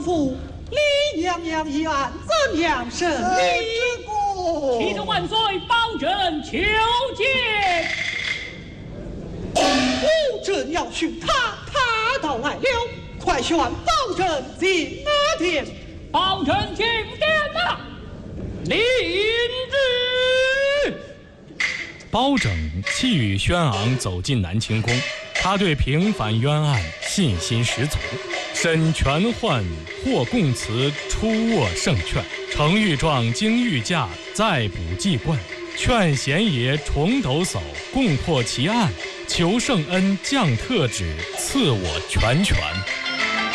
王府李娘娘一案怎样审理？ 之故， 启奏万岁，保证求见。 吾正要寻他，他到来了，快宣保证进哪殿？ 保证进殿呐！领旨。 包拯气宇轩昂走进南清宫，他对平反冤案信心十足，审权宦，获供词，出握圣劝，呈御状，经御驾，再补记冠，劝贤爷重抖擞，共破其案，求圣恩降特旨，赐我全权。